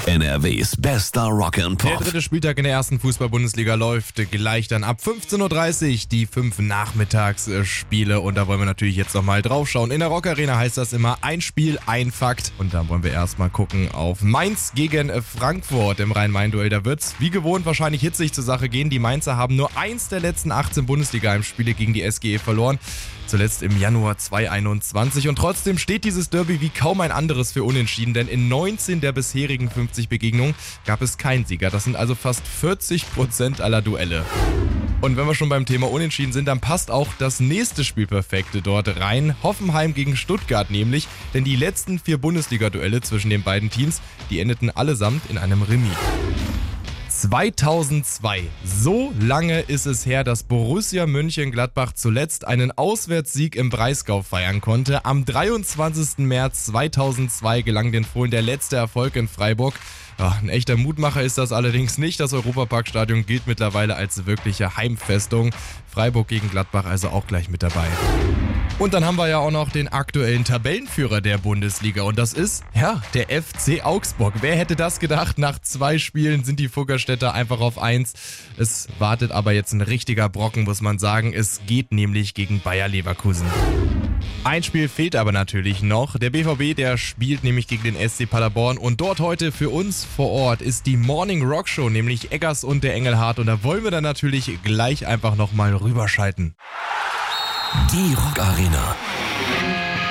NRWs bester Rock and Der Pop. dritte Spieltag in der ersten Fußball-Bundesliga läuft gleich dann ab 15.30 Uhr die 5 Nachmittagsspiele und da wollen wir natürlich jetzt nochmal draufschauen. In der Rock Arena heißt das immer ein Spiel, ein Fakt und da wollen wir erstmal gucken auf Mainz gegen Frankfurt im Rhein-Main-Duell. Da wird's wie gewohnt wahrscheinlich hitzig zur Sache gehen. Die Mainzer haben nur eins der letzten 18 Bundesliga-Heimspiele gegen die SGE verloren. Zuletzt im Januar 2021 und trotzdem steht dieses Derby wie kaum ein anderes für Unentschieden, denn in 19 der bisherigen 50 Begegnungen gab es keinen Sieger. Das sind also fast 40% aller Duelle. Und wenn wir schon beim Thema Unentschieden sind, dann passt auch das nächste Spiel perfekt dort rein. Hoffenheim gegen Stuttgart nämlich, denn die letzten 4 Bundesliga-Duelle zwischen den beiden Teams, die endeten allesamt in einem Remis. 2002. So lange ist es her, dass Borussia Mönchengladbach zuletzt einen Auswärtssieg im Breisgau feiern konnte. Am 23. März 2002 gelang den Fohlen der letzte Erfolg in Freiburg. Ja, ein echter Mutmacher ist das allerdings nicht. Das Europaparkstadion gilt mittlerweile als wirkliche Heimfestung. Freiburg gegen Gladbach also auch gleich mit dabei. Und dann haben wir ja auch noch den aktuellen Tabellenführer der Bundesliga und das ist, ja, der FC Augsburg. Wer hätte das gedacht? Nach 2 Spielen sind die Fuggerstädter einfach auf 1. Es wartet aber jetzt ein richtiger Brocken, muss man sagen. Es geht nämlich gegen Bayer Leverkusen. Ein Spiel fehlt aber natürlich noch. Der BVB, der spielt nämlich gegen den SC Paderborn und dort heute für uns vor Ort ist die Morning Rock Show, nämlich Eggers und der Engelhardt und da wollen wir dann natürlich gleich einfach nochmal rüberschalten. Die Rock Arena.